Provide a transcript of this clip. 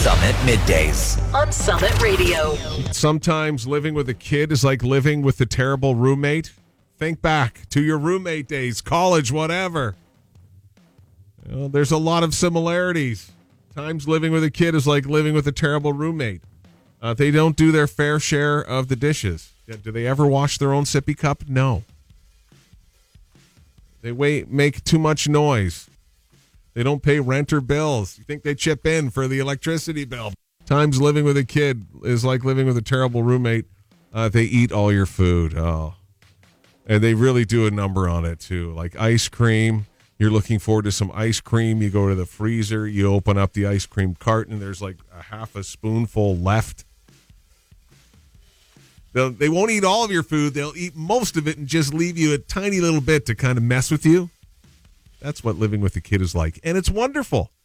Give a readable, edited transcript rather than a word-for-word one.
Summit Middays on Summit Radio. Sometimes living with a kid is like living with a terrible roommate. Think back to your roommate days, college, whatever. There's a lot of similarities. Times living with a kid is like living with a terrible roommate. They don't do their fair share of the dishes. Do they ever wash their own sippy cup? No. They make too much noise. They don't pay rent or bills. You think they chip in for the electricity bill. Times living with a kid is like living with a terrible roommate. They eat all your food. Oh. And they really do a number on it, too. Like ice cream. You're looking forward to some ice cream. You go to the freezer. You open up the ice cream carton. There's like a half a spoonful left. They won't eat all of your food. They'll eat most of it and just leave you a tiny little bit to kind of mess with you. That's what living with a kid is like. And it's wonderful.